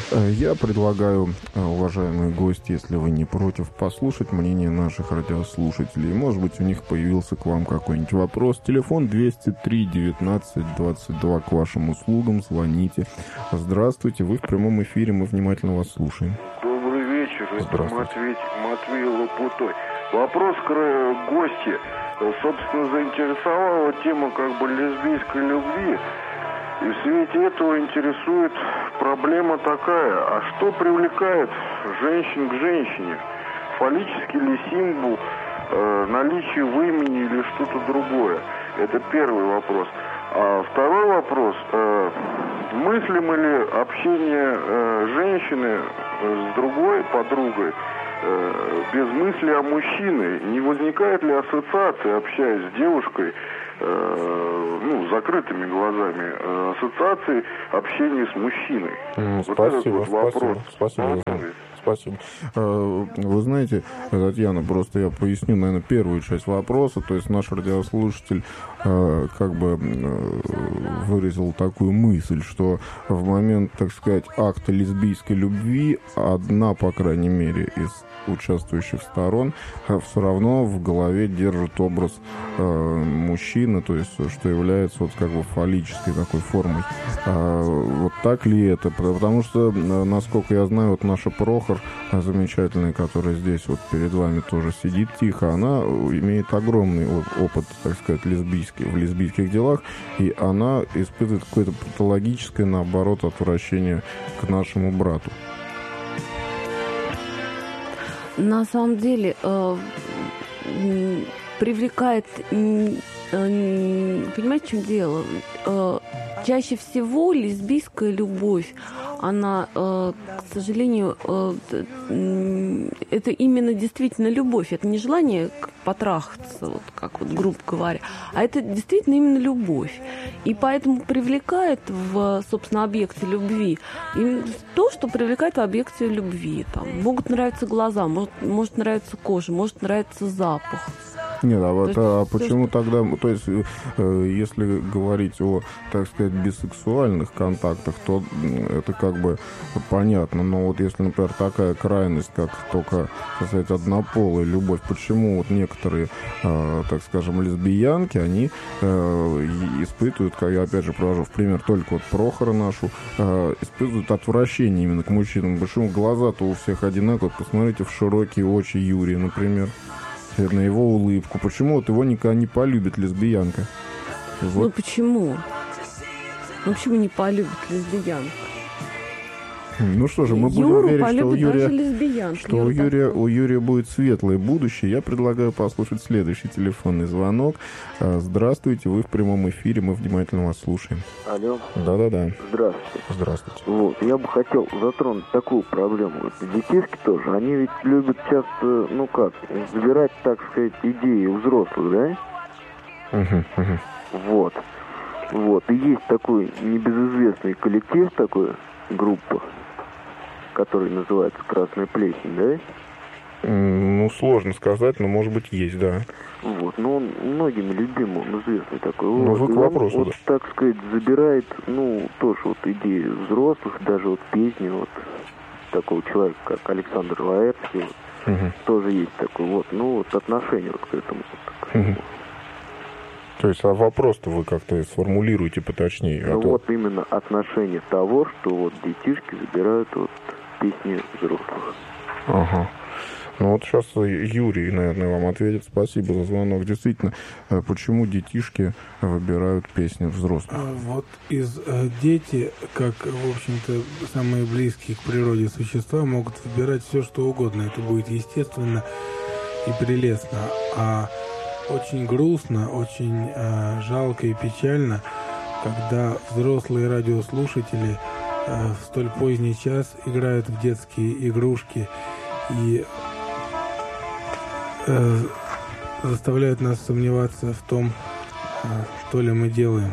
Я предлагаю, уважаемые гости, если вы не против, послушать мнение наших радиослушателей. Может быть, у них появился к вам какой-нибудь вопрос. Телефон 203-19-22 к вашим услугам. Звоните. Здравствуйте, вы в прямом эфире, мы внимательно вас слушаем. Добрый вечер, это Матвей Лопутой. Вопрос к гости. Собственно, заинтересовала тема лесбийской любви. И в свете этого интересует проблема такая: а что привлекает женщин к женщине? Фаллический ли символ, наличие в имени или что-то другое? Это первый вопрос. А второй вопрос: мыслимо ли общение женщины с другой подругой без мысли о мужчине? Не возникает ли ассоциация, общаясь с девушкой, закрытыми глазами, ассоциации общения с мужчиной? Спасибо. Вы знаете, Татьяна, просто я поясню, наверное, первую часть вопроса. То есть наш радиослушатель выразил такую мысль, что в момент, так сказать, акта лесбийской любви одна, по крайней мере, из участвующих сторон все равно в голове держит образ мужчины, то есть что является фаллической такой формой. Вот так ли это? Потому что, насколько я знаю, наша Прохор, замечательная, которая здесь перед вами тоже сидит тихо, она имеет огромный опыт, так сказать, в лесбийских делах, и она испытывает какое-то патологическое, наоборот, отвращение к нашему брату. На самом деле привлекает, понимаете, в чем дело? Чаще всего лесбийская любовь, она, к сожалению, это именно действительно любовь. Это не желание потрахаться, грубо говоря, а это действительно именно любовь. И поэтому привлекает собственно, объекте любви именно то, что привлекает в объекте любви. Там могут нравиться глаза, может нравиться кожа, может нравиться запах. Нет, почему тогда, то есть, если говорить о, так сказать, бисексуальных контактах, то это понятно, но если, например, такая крайность, как только, так сказать, однополая любовь, почему некоторые, так скажем, лесбиянки, они испытывают, как я опять же привожу в пример только Прохора нашу, испытывают отвращение именно к мужчинам, почему глаза-то у всех одинаковые, посмотрите в широкие очи Юрия, например, на его улыбку. Почему его никогда не полюбит лесбиянка? Почему? Почему не полюбит лесбиянка? Ну что же, мы будем верить, что у Юрия будет светлое будущее. Я предлагаю послушать следующий телефонный звонок. Здравствуйте, вы в прямом эфире, мы внимательно вас слушаем. Алло. Да-да-да. Здравствуйте. Я бы хотел затронуть такую проблему. Детишки тоже, они ведь любят часто, забирать, так сказать, идеи у взрослых, да? Вот. И есть такой небезызвестный коллектив, группа, который называется «Красная плесень», да? Сложно сказать, но, может быть, есть, да. Он многими любим, он известный такой. Вы к вопросу, так сказать, забирает, тоже идеи взрослых, даже песни такого человека, как Александр Лаэртский, тоже есть такой, отношение к этому. То есть, вопрос-то вы как-то сформулируете поточнее. Именно отношение того, что детишки забирают песни взрослых. Ага. Сейчас Юрий, наверное, вам ответит. Спасибо за звонок. Действительно, почему детишки выбирают песни взрослых? Дети, как, в общем-то, самые близкие к природе существа, могут выбирать все, что угодно. Это будет естественно и прелестно. А очень грустно, очень жалко и печально, когда взрослые радиослушатели в столь поздний час играют в детские игрушки и заставляют нас сомневаться в том, что ли мы делаем.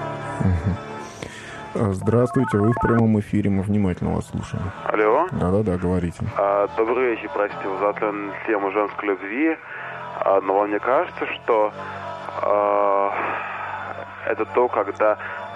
Здравствуйте, вы в прямом эфире, мы внимательно вас слушаем. Алло. Да-да-да, говорите. Добрый вечер, простите, вы затронули тему женской любви. Но вам не кажется, что это то, когда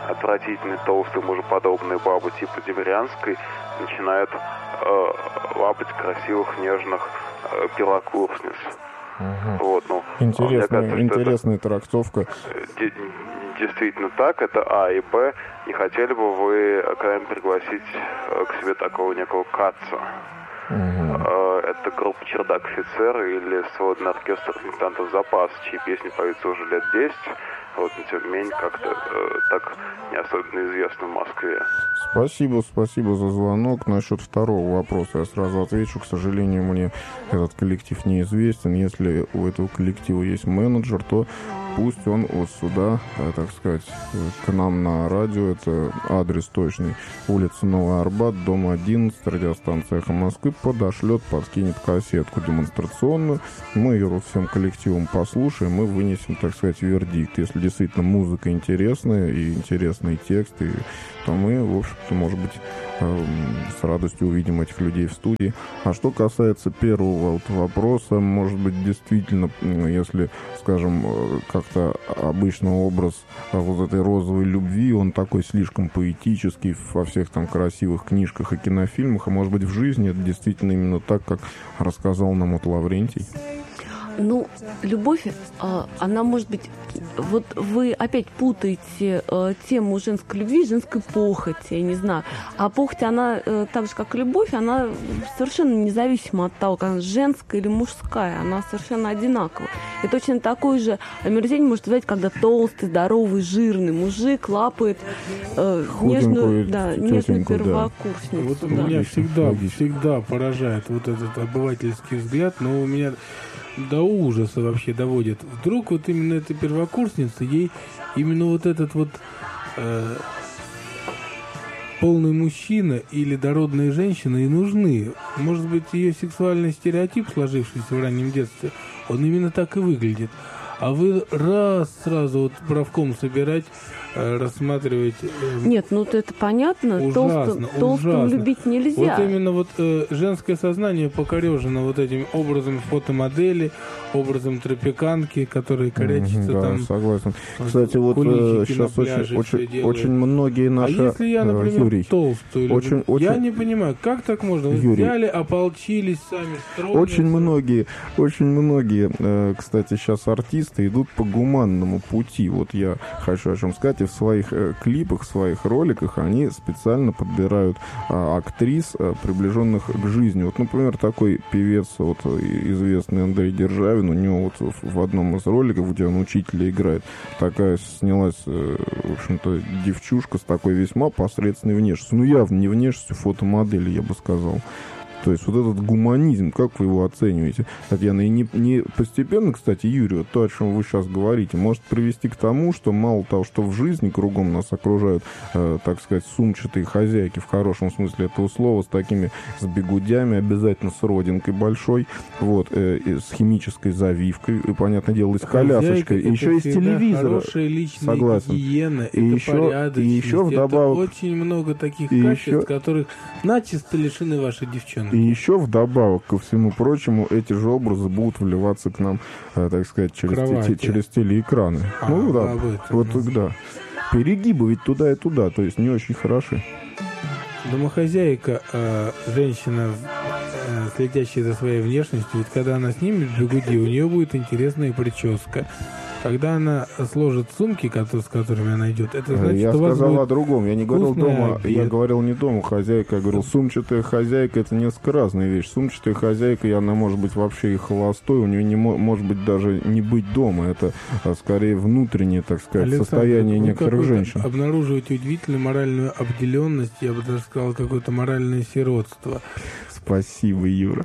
отвратительной, толстой, мужеподобной бабы типа Демирянской начинает лапать красивых, нежных первокурсниц. Вот, ну, интересная трактовка. Действительно так, это А, и Б. Не хотели бы вы когда-нибудь пригласить к себе такого некого Каца? Это группа «Чердак офицера» или сводный оркестр «Мутантов запас», чьи песни поются уже лет 10, вот, но тем не менее как-то так не особенно известны в Москве. Спасибо за звонок. Насчет второго вопроса я сразу отвечу. К сожалению, мне этот коллектив неизвестен. Если у этого коллектива есть менеджер, то пусть он вот сюда, так сказать, к нам на радио. Это адрес точный. Улица Новый Арбат, дом 11, радиостанция «Эхо Москвы», подошлет, подкинет кассетку демонстрационную. Мы ее вот всем коллективом послушаем и вынесем, так сказать, вердикт. Если действительно музыка интересная и интересные тексты, то мы, в общем-то, может быть, с радостью увидим этих людей в студии. А что касается первого вот вопроса, может быть, действительно, если, скажем, как-то обычно образ вот этой розовой любви, он такой слишком поэтический во всех там красивых книжках и кинофильмах, а может быть, в жизни это действительно именно так, как рассказал нам вот Лаврентий? Ну, любовь, она может быть... Вот вы опять путаете тему женской любви, женской похоти, я не знаю. А похоть, она, так же, как и любовь, она совершенно независима от того, как она женская или мужская. Она совершенно одинаковая. И точно такое же омерзение может вызывать, когда толстый, здоровый, жирный мужик лапает нежную первокурсницу. Вот меня всегда поражает вот этот обывательский взгляд, но у меня... до ужаса вообще доводит. Вдруг вот именно эта первокурсница, ей именно вот этот вот полный мужчина или дородная женщина и нужны. Может быть, ее сексуальный стереотип, сложившийся в раннем детстве, он именно так и выглядит. А вы сразу вот правком собирать, рассматривать... Нет, ну это понятно. Толстым любить нельзя. Вот именно вот женское сознание покорежено вот этим образом фотомодели, образом тропиканки, которые корячатся там. Да, согласен. Кстати, вот сейчас очень многие наши... А если я, например, Юрий, толстую люблю? Я не понимаю, как так можно? Вы взяли, ополчились сами, строгнулись. Очень многие, кстати, сейчас артисты идут по гуманному пути. Вот я хочу о чем сказать. И в своих клипах, в своих роликах они специально подбирают актрис, приближенных к жизни. Вот, например, такой певец, вот известный Андрей Державин, у него вот в одном из роликов, где он учителя играет, такая снялась, в общем-то, девчушка с такой весьма посредственной внешностью. Ну, явно не внешностью фотомодели, я бы сказал. То есть вот этот гуманизм, как вы его оцениваете, Татьяна? И не постепенно, кстати, Юрий, вот то, о чем вы сейчас говорите, может привести к тому, что мало того, что в жизни кругом нас окружают, так сказать, сумчатые хозяйки, в хорошем смысле этого слова, с бигудями, обязательно с родинкой большой, вот, с химической завивкой, и, понятное дело, и с колясочкой, и еще из телевизора. Хорошая личная согласен. Гигиена, и это порядочность, еще вдобавок, это очень много таких качеств, которых начисто лишены ваши девчонки. И еще вдобавок ко всему прочему, эти же образы будут вливаться к нам, так сказать, через телеэкраны. Да. Перегибы ведь туда и туда, то есть не очень хороши. Домохозяйка, женщина, следящая за своей внешностью, ведь когда она снимет бигуди, у нее будет интересная прическа. Когда она сложит сумки, с которыми она идет, это значит, я что сказал о другом. Я не говорил дома, обед. Я говорил не дома хозяйка, я говорил сумчатая хозяйка. Это несколько разные вещи. Сумчатая хозяйка, и она может быть вообще и холостой, у нее не может быть даже не быть дома. Это скорее внутреннее, так сказать, Александр, состояние некоторых женщин. Обнаруживаете удивительную моральную обделенность, я бы даже сказал, какое-то моральное сиротство. Спасибо, Юра.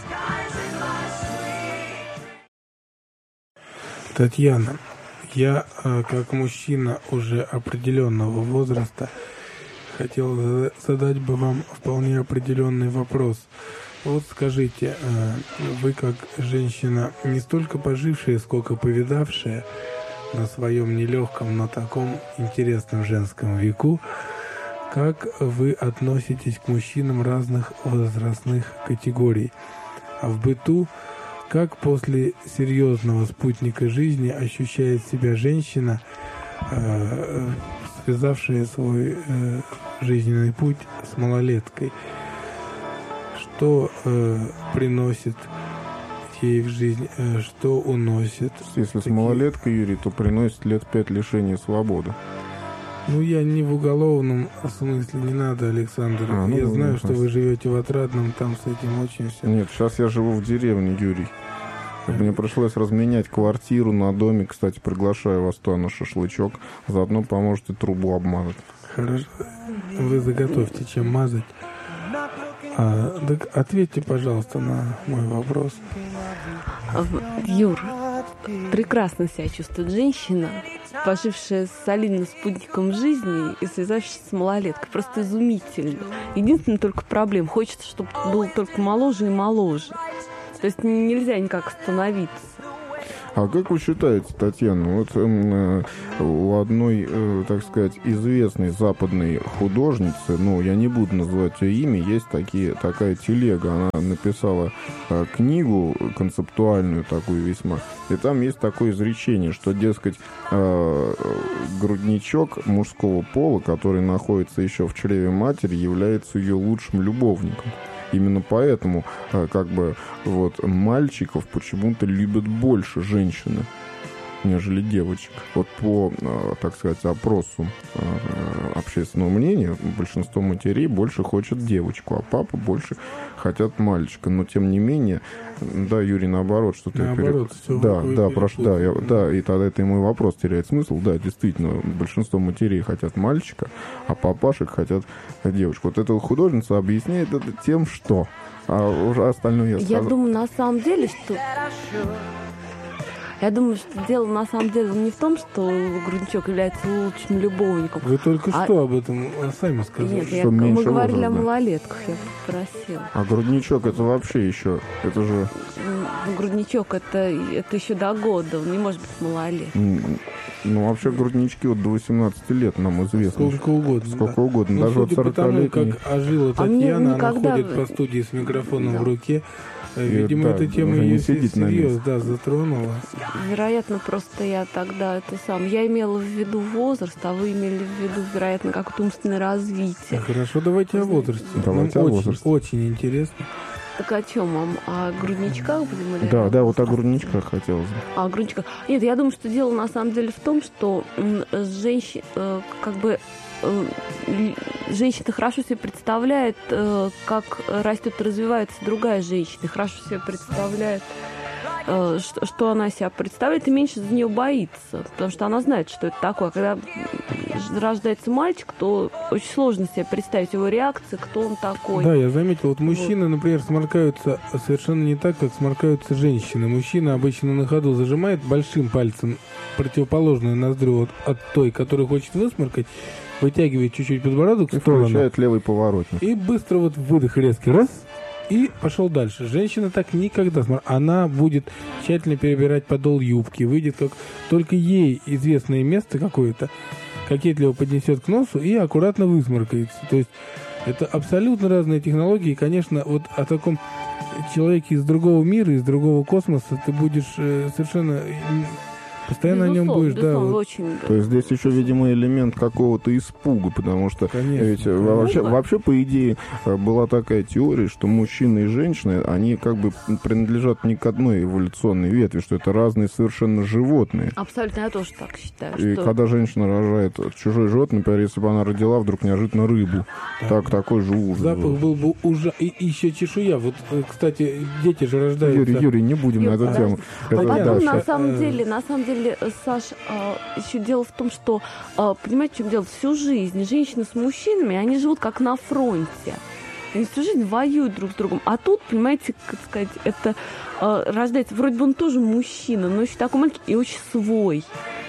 Татьяна, я, как мужчина уже определенного возраста, хотел задать бы вам вполне определенный вопрос. Вот скажите, вы как женщина не столько пожившая, сколько повидавшая на своем нелегком, но таком интересном женском веку, как вы относитесь к мужчинам разных возрастных категорий? А в быту, как после серьезного спутника жизни ощущает себя женщина в связавшая свой жизненный путь с малолеткой. Что приносит ей в жизнь, что уносит? Если с малолеткой, Юрий, то приносит лет 5 лишения свободы. Ну, я не в уголовном смысле, не надо, Александр. Я знаю, что вы живете в Отрадном, там с этим очень все. Нет, сейчас я живу в деревне, Юрий. Мне пришлось разменять квартиру на домик. Кстати, приглашаю вас туда на шашлычок. Заодно поможете трубу обмазать. Хорошо. Вы заготовьте, чем мазать. Так ответьте, пожалуйста, на мой вопрос. Юр, прекрасно себя чувствует женщина, пожившая с солидным спутником жизни и связавшаяся с малолеткой. Просто изумительно. Единственная только проблема. Хочется, чтобы был только моложе и моложе. То есть нельзя никак остановиться. А как вы считаете, Татьяна, вот у одной, так сказать, известной западной художницы, ну, я не буду называть ее имя, есть такая телега, она написала книгу концептуальную такую весьма, и там есть такое изречение, что, дескать, грудничок мужского пола, который находится еще в чреве матери, является ее лучшим любовником. Именно поэтому, как бы, вот, мальчиков почему-то любят больше женщины, нежели девочек. Вот по, так сказать, опросу общественного мнения, большинство матерей больше хочет девочку, а папа больше хотят мальчика. Но, тем не менее, да, Юрий, наоборот, что ты... Да, и тогда это и мой вопрос теряет смысл. Да, действительно, большинство матерей хотят мальчика, а папашек хотят девочку. Вот эта художница объясняет это тем, что... А уже остальное я сказал. Я думаю, на самом деле, что... Я думаю, что дело на самом деле не в том, что грудничок является лучшим любовником. Вы только что об этом сами сказали. Нет, мы говорили о малолетках, я просила. А грудничок это вообще еще, это же... Грудничок это еще до года, он не может быть малолетним. Ну, вообще груднички вот до 18 лет нам известно. Сколько угодно. Сколько угодно, даже вот 40-летний. Потому как ожила Татьяна, она ходит по студии с микрофоном в руке. Видимо, эта тема ее серьезно затронула. Вероятно, просто я тогда я имела в виду возраст, а вы имели в виду, вероятно, какое-то умственное развитие. Хорошо, давайте о возрасте. Давайте о возрасте. Очень интересно. Так о чем вам? О грудничках будем или? Да, вот о грудничках хотелось бы. О грудничках. Нет, я думаю, что дело на самом деле в том, что женщина хорошо себе представляет, как растет и развивается другая женщина, хорошо себе представляет, что она себя представляет, и меньше за нее боится, потому что она знает, что это такое. Когда рождается мальчик, то очень сложно себе представить его реакцию, кто он такой. Да, я заметил, вот мужчины, например, сморкаются совершенно не так, как сморкаются женщины. Мужчина обычно на ходу зажимает большим пальцем противоположную ноздрю от той, которую хочет высморкать, вытягивает чуть-чуть подбородок в сторону. Включает левый поворотник. И быстро вот выдох резкий, раз, и пошел дальше. Женщина так никогда... Она будет тщательно перебирать подол юбки, выйдет как только ей известное место какое-то, кокетливо поднесет к носу и аккуратно высморкается. То есть это абсолютно разные технологии. И, конечно, вот о таком человеке из другого мира, из другого космоса ты будешь совершенно... Постоянно о нем будешь, да. Вот. То есть здесь еще, видимо, элемент какого-то испуга, потому что ведь вообще, по идее, была такая теория, что мужчины и женщины, они как бы принадлежат не к одной эволюционной ветви, что это разные совершенно животные. Абсолютно, я тоже так считаю. И когда женщина рожает чужое животное, например, если бы она родила вдруг неожиданно рыбу, такой же ужас. Запах был бы ужасный. И еще чешуя. Вот, кстати, дети же рождаются... Юрий, не будем на эту тему. Потом, на самом деле, Саш, еще дело в том, что, понимаете, в чем дело? Всю жизнь женщины с мужчинами, они живут как на фронте. Они всю жизнь воюют друг с другом. А тут, понимаете, как сказать, это рождается, вроде бы он тоже мужчина, но еще такой маленький и очень свой.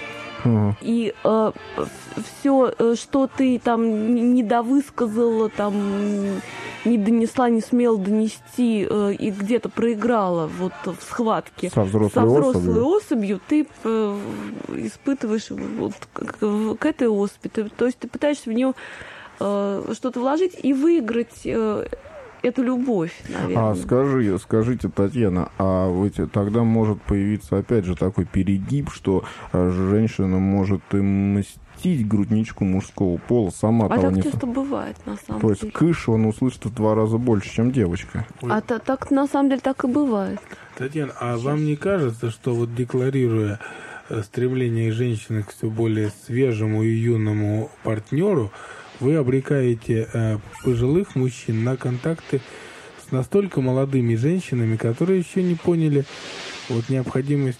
И все, что ты там не довысказала, там не донесла, не смела донести и где-то проиграла вот в схватке со взрослой особью, ты испытываешь вот к этой особи. То есть ты пытаешься в нее что-то вложить и выиграть эту любовь, наверное. Скажите, Татьяна, а ведь тогда может появиться опять же такой перегиб, что женщина может и мстить польстить грудничку мужского пола, сама того так не... часто бывает, на самом То деле. есть кыш он услышит в 2 раза больше, чем девочка. Так на самом деле так и бывает. Татьяна, а вам не кажется, что вот декларируя стремление женщины к все более свежему и юному партнеру, вы обрекаете пожилых мужчин на контакты с настолько молодыми женщинами, которые еще не поняли вот необходимость...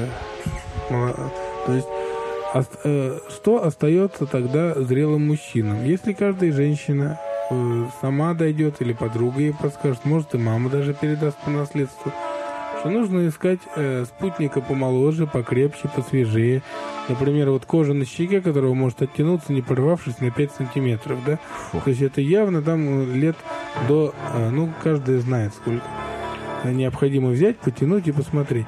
то есть, что остается тогда зрелым мужчинам? Если каждая женщина сама дойдет или подруга ей подскажет, может и мама даже передаст по наследству, что нужно искать спутника помоложе, покрепче, посвежее. Например, вот кожа на щеке, которого может оттянуться, не порвавшись на 5 сантиметров, да? То есть это явно там лет до... каждый знает, сколько необходимо взять, потянуть и посмотреть.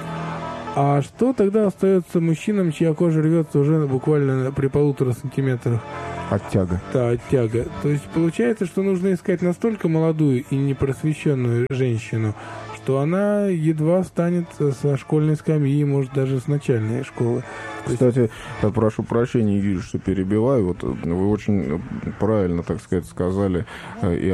А что тогда остается мужчинам, чья кожа рвется уже буквально при 1,5 сантиметрах? Оттяга. Да, оттяга. То есть получается, что нужно искать настолько молодую и непросвещенную женщину, что она едва станет со школьной скамьи, может, даже с начальной школы. Кстати, прошу прощения, Юрий, что перебиваю. Вот вы очень правильно, так сказать, сказали и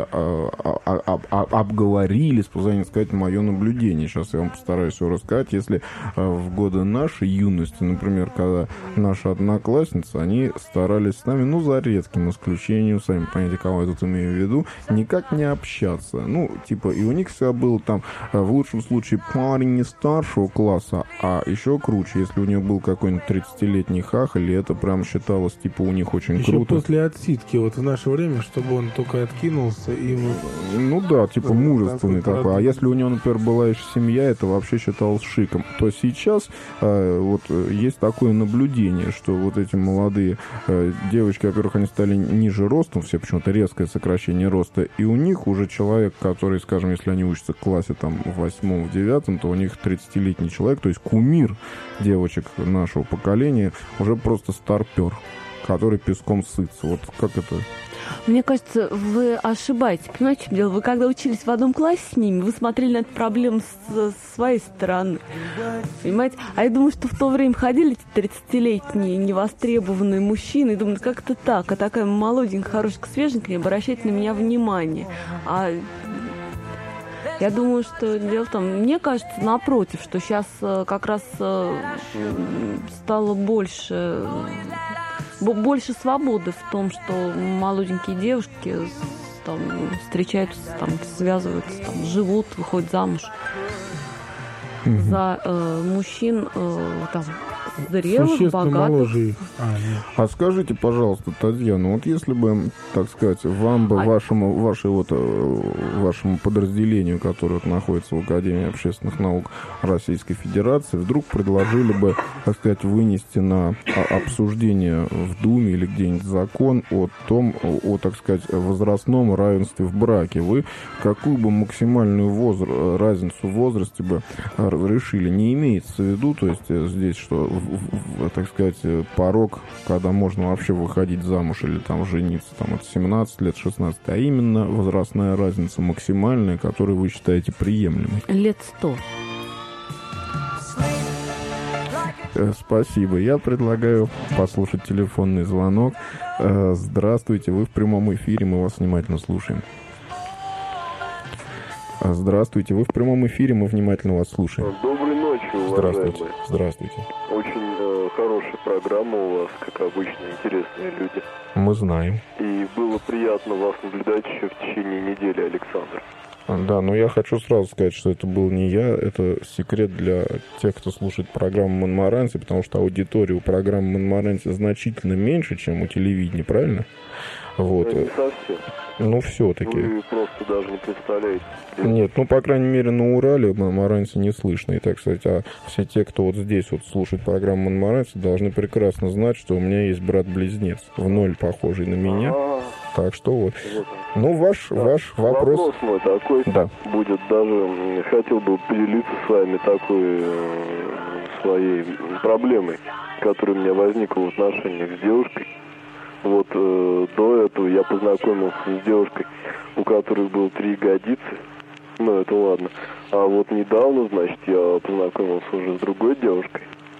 обговорили, способны сказать, мое наблюдение. Сейчас я вам постараюсь все рассказать. Если в годы нашей юности, например, когда наши одноклассницы, они старались с нами, за редким исключением, сами понимаете, кого я тут имею в виду, никак не общаться. И у них все было там, в лучшем случае, парень не старшего класса, а еще круче, если у нее был какой-нибудь 30-летний хахаль, и это прям считалось, у них очень еще круто. После отсидки, вот в наше время, чтобы он только откинулся и... мужественный такой. А если у него, например, была еще семья, это вообще считалось шиком. То сейчас есть такое наблюдение, что вот эти молодые девочки, во-первых, они стали ниже ростом, все почему-то резкое сокращение роста, и у них уже человек, который, скажем, если они учатся в классе там в 8-м, в 9-м, то у них 30-летний человек, то есть кумир девочек нашего поколения, уже просто старпер, который песком сытся. Вот как это? Мне кажется, вы ошибаетесь. Понимаете, в чем дело? Вы когда учились в одном классе с ними, вы смотрели на эту проблему с своей стороны. Понимаете? А я думаю, что в то время ходили эти 30-летние невостребованные мужчины и думали, как это так? А такая молоденькая, хорошенькая, свеженькая, не обращайте на меня внимания. А я думаю, что дело в том, мне кажется, напротив, что сейчас как раз стало больше свободы в том, что молоденькие девушки встречаются, связываются, живут, выходят замуж за мужчин зрелых, богатых. А скажите, пожалуйста, Татьяна, вот если бы, так сказать, вам бы, вашему подразделению, которое находится в Академии общественных наук Российской Федерации, вдруг предложили бы, так сказать, вынести на обсуждение в Думе или где-нибудь закон о так сказать, возрастном равенстве в браке, вы какую бы максимальную разницу в возрасте бы разрешили? Не имеется в виду, то есть здесь, что так сказать, порог, когда можно вообще выходить замуж или жениться от 17 лет, 16, а именно возрастная разница максимальная, которую вы считаете приемлемой. Лет 100. Спасибо. Я предлагаю послушать телефонный звонок. Здравствуйте, вы в прямом эфире, мы вас внимательно слушаем. Здравствуйте, вы в прямом эфире, мы внимательно вас слушаем. Доброй ночи, уважаемые. Здравствуйте. Очень хорошая программа у вас, как обычно, интересные люди. Мы знаем. И было приятно вас наблюдать еще в течение недели, Александр. Да, но я хочу сразу сказать, что это был не я, это секрет для тех, кто слушает программу «Монморанси», потому что аудитория у программы «Монморанси» значительно меньше, чем у телевидения, правильно? Вот. Не совсем. Все-таки. Вы просто даже не представляете. Нет, по крайней мере, на Урале Монморанси не слышно. И, так сказать, а все те, кто вот здесь вот слушает программу Монморанси, должны прекрасно знать, что у меня есть брат-близнец, в ноль похожий на меня. Так что вот. Ваш вопрос... Вопрос мой такой будет, даже хотел бы поделиться с вами такой своей проблемой, которая у меня возникла в отношениях с девушкой. Вот до этого я познакомился с девушкой, у которой было 3 ягодицы. Это ладно. А вот недавно, значит, я познакомился уже с другой девушкой.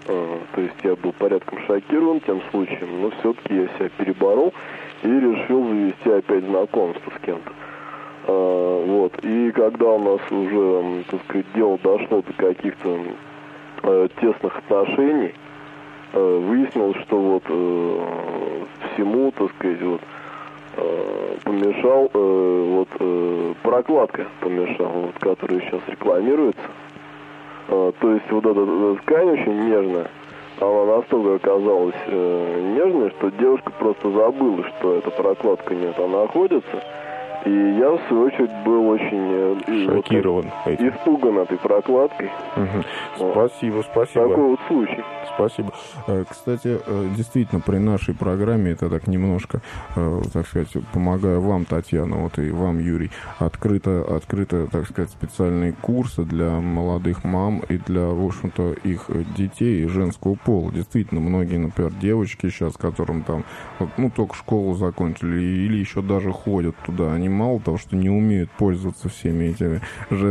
То есть я был порядком шокирован тем случаем, но все-таки я себя переборол и решил завести опять знакомство с кем-то. Вот. И когда у нас уже, так сказать, дело дошло до каких-то тесных отношений, выяснилось, что вот всему, так сказать, вот помешал, прокладка помешала, вот, которая сейчас рекламируется. То есть вот эта ткань очень нежная, она настолько оказалась нежной, что девушка просто забыла, что эта прокладка у нее там находится. И я, в свою очередь, был очень шокирован, испуган этой прокладкой. Угу. Спасибо. Такой вот случай. Спасибо. Кстати, действительно, при нашей программе, это так немножко, так сказать, помогаю вам, Татьяна, вот и вам, Юрий, открыто, так сказать, специальные курсы для молодых мам и для, в общем-то, их детей и женского пола. Действительно, многие, например, девочки сейчас, которым там, только школу закончили или еще даже ходят туда, они мало того, что не умеют пользоваться всеми этими